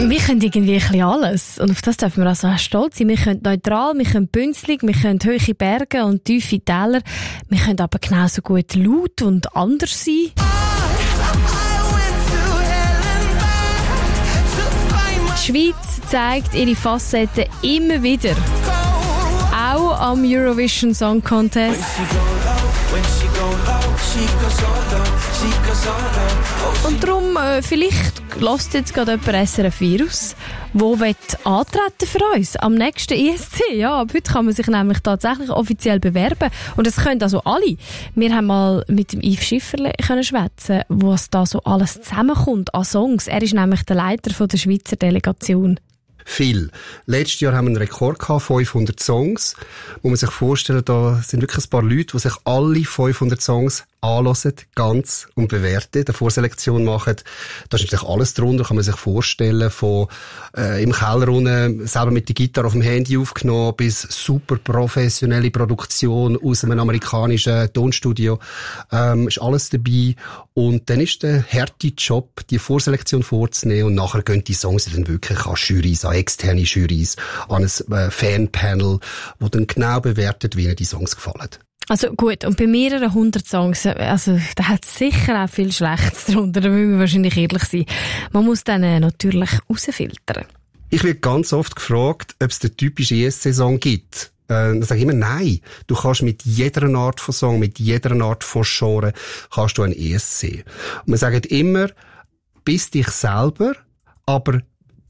Wir können irgendwie ein bisschen alles. Und auf das dürfen wir also auch stolz sein. Wir können neutral, wir können bünzlig, wir können hohe Berge und tiefe Täler. Wir können aber genauso gut laut und anders sein. Die Schweiz zeigt ihre Facetten immer wieder. Auch am Eurovision Song Contest. Und darum, vielleicht hört jetzt gerade jemand SRF Virus, der antreten für uns am nächsten ESC. Ja, ab heute kann man sich nämlich tatsächlich offiziell bewerben. Und das können also alle. Wir haben mal mit dem Yves Schifferle schwätzen, was da so alles zusammenkommt an Songs. Er ist nämlich der Leiter von der Schweizer Delegation. Viel. Letztes Jahr haben wir einen Rekord gehabt, 500 Songs. Muss man sich vorstellen, da sind wirklich ein paar Leute, die sich alle 500 Songs anhören, ganz und bewerten, eine Vorselektion machen. Da ist natürlich alles drunter, kann man sich vorstellen, von im Keller unten, selber mit der Gitarre auf dem Handy aufgenommen, bis super professionelle Produktion aus einem amerikanischen Tonstudio. Ist alles dabei. Und dann ist der harte Job, die Vorselektion vorzunehmen, und nachher gehen die Songs dann wirklich an Jurys, an externe Jurys, an ein Fanpanel, wo dann genau bewertet, wie ihnen die Songs gefallen. Also gut, und bei mehreren 100 Songs, also da hat es sicher auch viel Schlechtes drunter, da müssen wir wahrscheinlich ehrlich sein. Man muss dann natürlich rausfiltern. Ich werde ganz oft gefragt, ob es den typischen ESC-Song gibt. Dann sage ich immer, nein. Du kannst mit jeder Art von Song, mit jeder Art von Genre, kannst du einen ESC. Und man sagt immer, bist dich selber, aber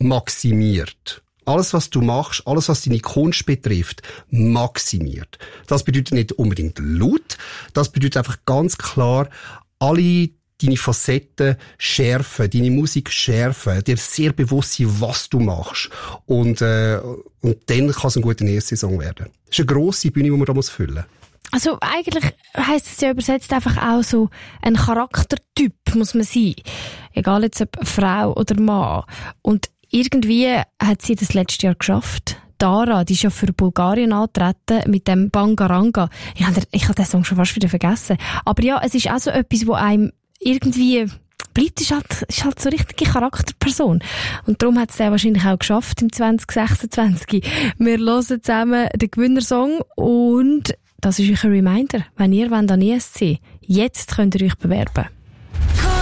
maximiert. Alles, was du machst, alles, was deine Kunst betrifft, maximiert. Das bedeutet nicht unbedingt laut. Das bedeutet einfach ganz klar, alle deine Facetten schärfen, deine Musik schärfen, dir sehr bewusst sein, was du machst. Und dann kann es ein guter ESC-Song werden. Das ist eine grosse Bühne, die man da füllen muss. Also eigentlich heisst es ja übersetzt einfach auch so, ein Charaktertyp muss man sein. Egal jetzt ob Frau oder Mann. Und irgendwie hat sie das letztes Jahr geschafft. Dara, die ist ja für Bulgarien angetreten mit dem Bangaranga. Ich habe den Song schon fast wieder vergessen. Aber ja, es ist auch so etwas, wo einem irgendwie bleibt, ist halt so eine richtige Charakterperson. Und darum hat es der wahrscheinlich auch geschafft im 2026. Wir hören zusammen den Gewinnersong und das ist euch ein Reminder, wenn ihr an ESC, jetzt könnt ihr euch bewerben.